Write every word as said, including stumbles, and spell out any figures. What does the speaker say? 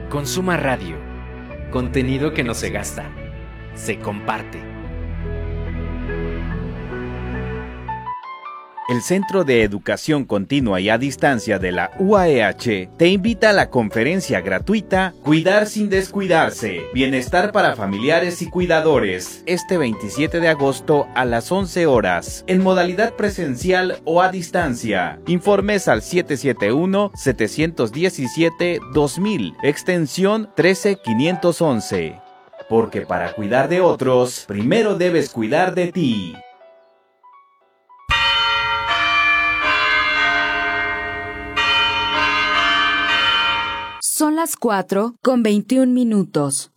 Consuma Radio. Contenido que no se gasta, se comparte. El Centro de Educación Continua y a Distancia de la U A E H te invita a la conferencia gratuita Cuidar sin descuidarse, Bienestar para familiares y cuidadores, este veintisiete de agosto a las once horas, en modalidad presencial o a distancia. Informes al siete siete uno, siete uno siete, dos mil, extensión trece quinientos once. Porque para cuidar de otros, primero debes cuidar de ti. Son las cuatro con veintiún minutos.